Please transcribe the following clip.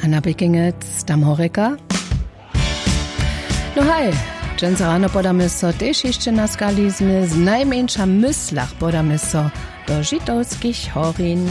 Anna Bikinget, Dam Horeka. No hej, dżęca rano podamy so też jeszcze na skalizmy z najmniejsza myslach podamy so do Žitowskich Horin.